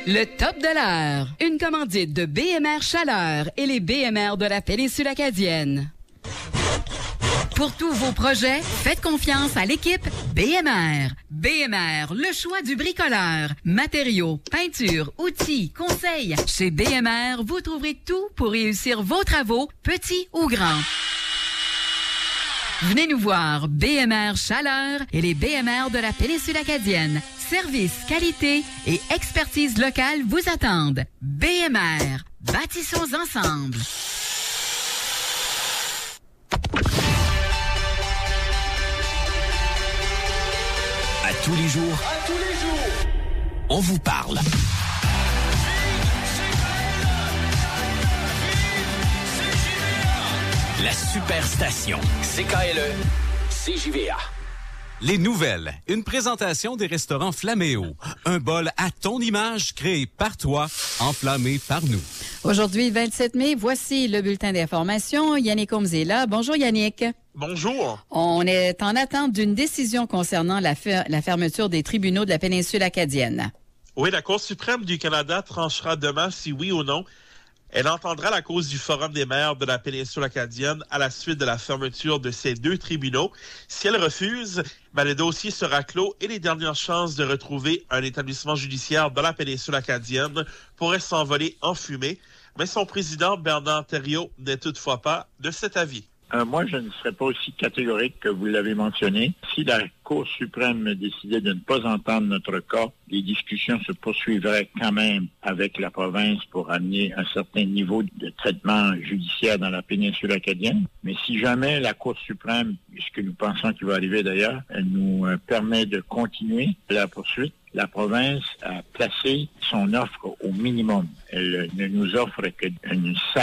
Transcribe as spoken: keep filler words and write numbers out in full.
Le top de l'heure. Une commandite de B M R Chaleur et les B M R de la péninsule acadienne. Pour tous vos projets, faites confiance à l'équipe B M R. B M R, le choix du bricoleur. Matériaux, peinture, outils, conseils. Chez B M R, vous trouverez tout pour réussir vos travaux, petits ou grands. Venez nous voir, B M R Chaleur et les B M R de la péninsule acadienne. Service, qualité et expertise locale vous attendent. B M R, bâtissons ensemble. À tous les jours, à tous les jours, on vous parle. La Superstation. C K L E, C J V A. Les nouvelles. Une présentation des restaurants Flaméo. Un bol à ton image créé par toi, enflammé par nous. Aujourd'hui, vingt-sept mai, voici le bulletin d'information. Yannick Holmes est là. Bonjour Yannick. Bonjour. On est en attente d'une décision concernant la, fer- la fermeture des tribunaux de la péninsule acadienne. Oui, la Cour suprême du Canada tranchera demain si oui ou non elle entendra la cause du Forum des maires de la péninsule acadienne à la suite de la fermeture de ces deux tribunaux. Si elle refuse, ben, le dossier sera clos et les dernières chances de retrouver un établissement judiciaire dans la péninsule acadienne pourraient s'envoler en fumée. Mais son président, Bernard Thériault, n'est toutefois pas de cet avis. Euh, moi, je ne serais pas aussi catégorique que vous l'avez mentionné. Si la Cour suprême décidait de ne pas entendre notre cas, les discussions se poursuivraient quand même avec la province pour amener un certain niveau de traitement judiciaire dans la péninsule acadienne. Mais si jamais la Cour suprême, ce que nous pensons qu'il va arriver d'ailleurs, nous euh, permet de continuer la poursuite, la province a placé son offre au minimum. Elle ne nous offre qu'une